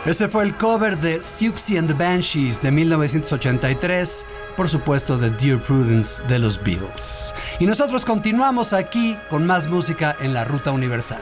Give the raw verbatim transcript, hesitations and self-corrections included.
Ese fue el cover de Siouxsie and the Banshees de mil novecientos ochenta y tres, por supuesto de Dear Prudence de los Beatles. Y nosotros continuamos aquí con más música en la Ruta Universal.